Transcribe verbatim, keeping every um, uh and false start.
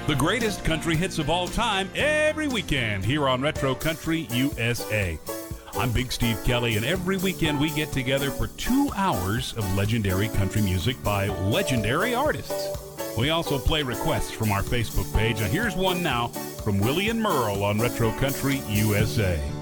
The greatest country hits of all time every weekend here on Retro Country U S A. I'm Big Steve Kelly, and every weekend we get together for two hours of legendary country music by legendary artists. We also play requests from our Facebook page, and here's one now from Willie and Merle on Retro Country U S A.